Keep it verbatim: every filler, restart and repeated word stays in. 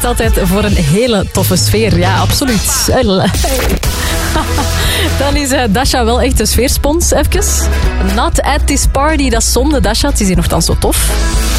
altijd voor een hele toffe sfeer. Ja, absoluut. Dan is uh, Dasha wel echt een sfeerspons, even. Not at this party, dat is zonde, Dasha. Het is hier nogthans zo tof.